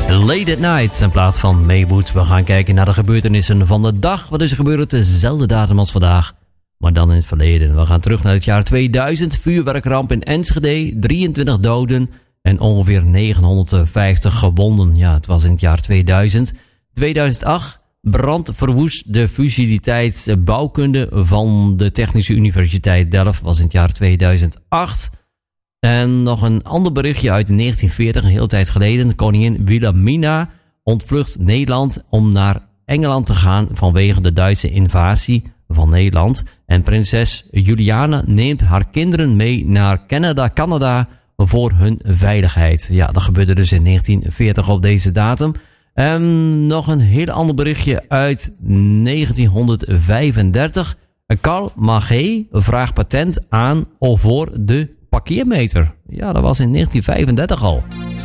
Late at Night in plaats van Maywood. We gaan kijken naar de gebeurtenissen van de dag. Wat is er gebeurd? Dezelfde datum als vandaag, maar dan in het verleden. We gaan terug naar het jaar 2000. Vuurwerkramp in Enschede. 23 doden en ongeveer 950 gewonden. Ja, het was in het jaar 2000. 2008. Brand verwoest de faciliteit bouwkunde van de Technische Universiteit Delft. Was in het jaar 2008. En nog een ander berichtje uit 1940, een hele tijd geleden. Koningin Wilhelmina ontvlucht Nederland om naar Engeland te gaan vanwege de Duitse invasie van Nederland. En prinses Juliana neemt haar kinderen mee naar Canada voor hun veiligheid. Ja, dat gebeurde dus in 1940 op deze datum. En nog een heel ander berichtje uit 1935. Karl Magé vraagt patent aan voor de parkeermeter. Ja, dat was in 1935 al.